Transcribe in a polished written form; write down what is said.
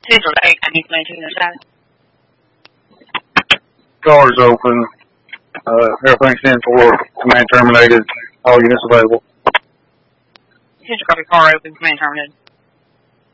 Central 8, I need to maintain the side. Doors open. Everything's 10-4. Command terminated. All units available. Central copy, car open, command terminated.